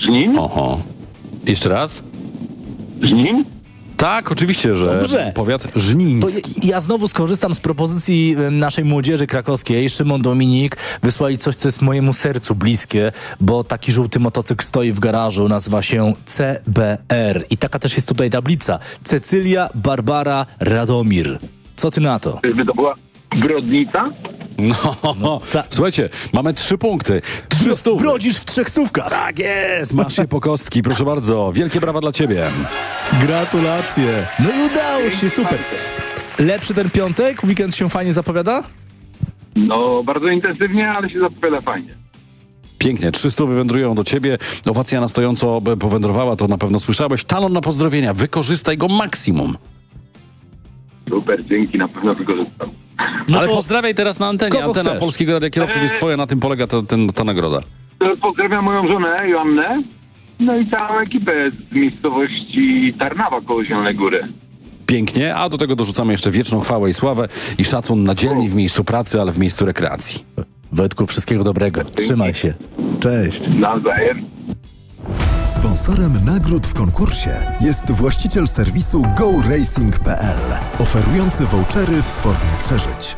Żnin? Oho. Jeszcze raz? Żnin? Tak, oczywiście, że Dobrze. powiat To żniński. ja znowu skorzystam z propozycji naszej młodzieży krakowskiej. Szymon, Dominik wysłali coś, co jest mojemu sercu bliskie, bo taki żółty motocykl stoi w garażu, nazywa się CBR. I taka też jest tutaj tablica. Cecylia, Barbara, Radomir. Co ty na to? Czyżby to była Brodnica? No, tak. Słuchajcie, mamy 3 punkty. 300. Brodzisz w 300. Tak jest, masz się po kostki, proszę bardzo. Wielkie brawa dla ciebie. Gratulacje. No i udało się, super. Lepszy ten piątek? Weekend się fajnie zapowiada? No, bardzo intensywnie, ale się zapowiada fajnie. Pięknie, 300 wywędrują do ciebie. Owacja na stojąco powędrowała, to na pewno słyszałeś. Talon na pozdrowienia, wykorzystaj go maksimum. Super, dzięki, na pewno wykorzystam. No Ale to pozdrawiaj teraz na antenie. kogo Antena chcesz? Polskiego Radia Kierowców jest twoja, na tym polega ta nagroda. Pozdrawiam moją żonę, Joannę, no i całą ekipę z miejscowości Tarnawa koło Zielonej Góry. Pięknie, a do tego dorzucamy jeszcze wieczną chwałę i sławę i szacun na dzielni w miejscu pracy, ale w miejscu rekreacji. Wojtku, wszystkiego dobrego. Trzymaj się. Cześć. Nawzajem. Sponsorem nagród w konkursie jest właściciel serwisu GoRacing.pl, oferujący vouchery w formie przeżyć.